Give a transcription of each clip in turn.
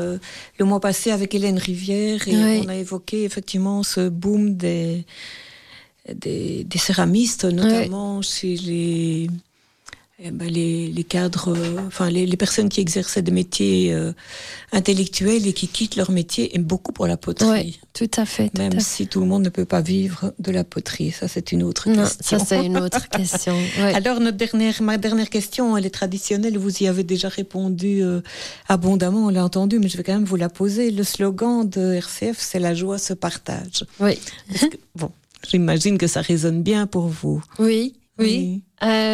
le mois passé avec Hélène Rivière et on a évoqué effectivement ce boom des céramistes, notamment chez les cadres, les personnes qui exerçaient des métiers intellectuels et qui quittent leur métier, aiment beaucoup pour la poterie. Oui, tout à fait. Même si tout le monde ne peut pas vivre de la poterie. Ça, c'est une autre question. Ça, c'est une autre question. Ouais. Alors, ma dernière question, elle est traditionnelle. Vous y avez déjà répondu abondamment, on l'a entendu, mais je vais quand même vous la poser. Le slogan de RCF, c'est « La joie se partage ». Oui. J'imagine que ça résonne bien pour vous. Oui. Oui.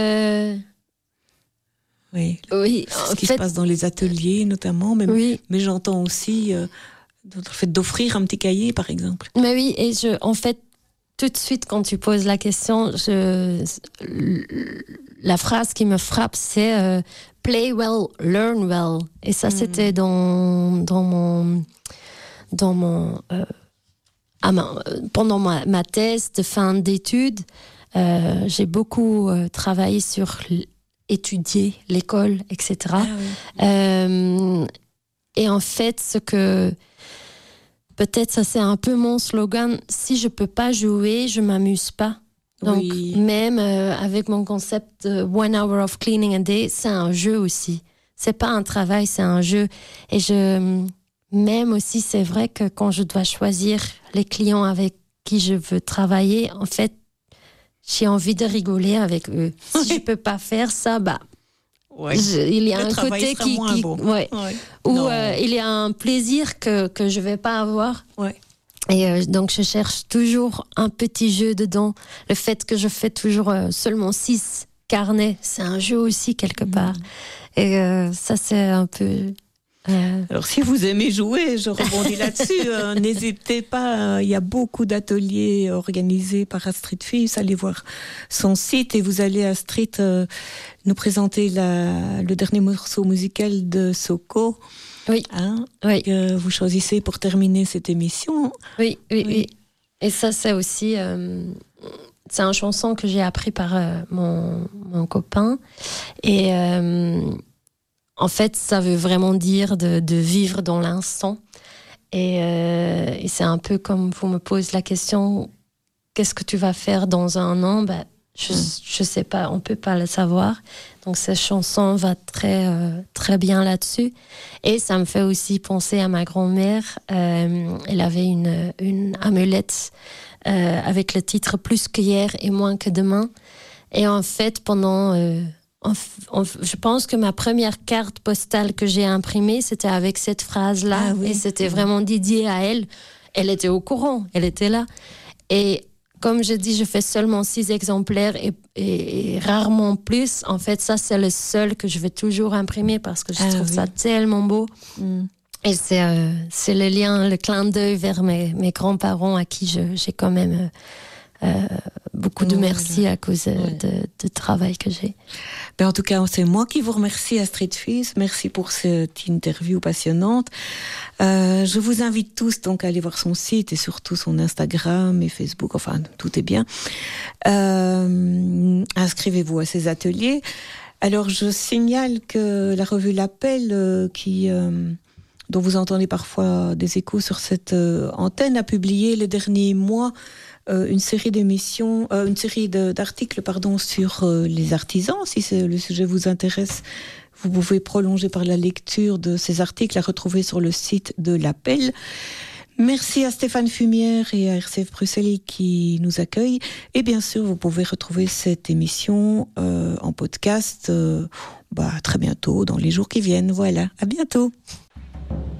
Ce qui se passe dans les ateliers notamment, mais j'entends aussi le fait d'offrir un petit cahier par exemple. Mais oui, et en fait, tout de suite quand tu poses la question, la phrase qui me frappe, c'est play well, learn well. Et ça, c'était pendant ma thèse de fin d'études. J'ai beaucoup travaillé sur étudier l'école, etc. Et en fait, peut-être ça c'est un peu mon slogan, si je peux pas jouer, je m'amuse pas. Donc même avec mon concept 1 hour of cleaning a day, c'est un jeu aussi. C'est pas un travail, c'est un jeu. Et même aussi, c'est vrai que quand je dois choisir les clients avec qui je veux travailler, en fait, j'ai envie de rigoler avec eux. Si je peux pas faire ça, il y a un côté où il y a un plaisir que je vais pas avoir. Et donc je cherche toujours un petit jeu dedans. Le fait que je fais toujours seulement 6 carnets, c'est un jeu aussi quelque part. Et ça c'est un peu. Alors si vous aimez jouer, je rebondis là-dessus, n'hésitez pas, il y a beaucoup d'ateliers organisés par Astrid Fils, allez voir son site et vous allez Astrid nous présenter le dernier morceau musical de Soko. Oui. Que vous choisissez pour terminer cette émission. Oui. Et ça c'est aussi c'est une chanson que j'ai appris par mon copain et en fait, ça veut vraiment dire de vivre dans l'instant. Et c'est un peu comme vous me posez la question, qu'est-ce que tu vas faire dans un an ? Je sais pas, on peut pas le savoir. Donc cette chanson va très très bien là-dessus. Et ça me fait aussi penser à ma grand-mère. Elle avait une amulette avec le titre « Plus qu'hier et moins que demain ». Et en fait, pendant... je pense que ma première carte postale que j'ai imprimée, c'était avec cette phrase-là. Et c'était vraiment dédié à elle. Elle était au courant, elle était là. Et comme je dis, je fais seulement 6 exemplaires et rarement plus. En fait, ça, c'est le seul que je vais toujours imprimer parce que je trouve ça tellement beau. Et c'est le lien, le clin d'œil vers mes grands-parents à qui j'ai quand même... beaucoup de merci à cause de travail que j'ai. En tout cas, c'est moi qui vous remercie, Astrid Fils. Merci pour cette interview passionnante. Je vous invite tous donc à aller voir son site et surtout son Instagram et Facebook. Enfin, tout est bien. Inscrivez-vous à ses ateliers. Alors, je signale que la revue L'Appel, dont vous entendez parfois des échos sur cette antenne, a publié les derniers mois une série d'articles sur les artisans. Si le sujet vous intéresse, vous pouvez prolonger par la lecture de ces articles à retrouver sur le site de l'Appel. Merci à Stéphane Fumière et à RCF Bruxelles qui nous accueillent. Et bien sûr, vous pouvez retrouver cette émission en podcast très bientôt, dans les jours qui viennent. Voilà, à bientôt.